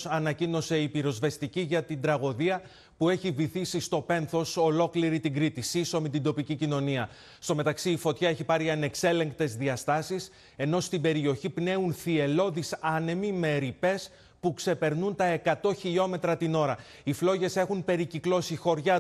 Πένθος ανακοίνωσε η πυροσβεστική για την τραγωδία που έχει βυθίσει στο Πένθος ολόκληρη την Κρήτη, σύσσωμη την τοπική κοινωνία. Στο μεταξύ, η φωτιά έχει πάρει ανεξέλεγκτες διαστάσεις, ενώ στην περιοχή πνέουν θυελλώδεις άνεμοι με ρηπές που ξεπερνούν τα 100 χιλιόμετρα την ώρα. Οι φλόγες έχουν περικυκλώσει χωριά